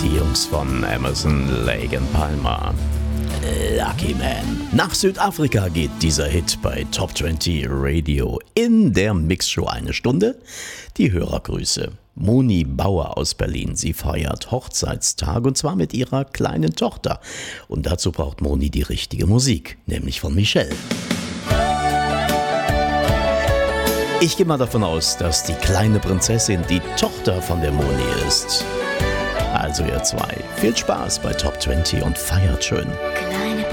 Die Jungs von Emerson, Lake and Palmer. Lucky Man. Nach Südafrika geht dieser Hit bei Top 20 Radio. In der Mixshow eine Stunde. Die Hörergrüße. Moni Bauer aus Berlin. Sie feiert Hochzeitstag und zwar mit ihrer kleinen Tochter. Und dazu braucht Moni die richtige Musik, nämlich von Michelle. Ich gehe mal davon aus, dass die kleine Prinzessin die Tochter von der Moni ist. Also ihr zwei, viel Spaß bei Top 20 und feiert schön.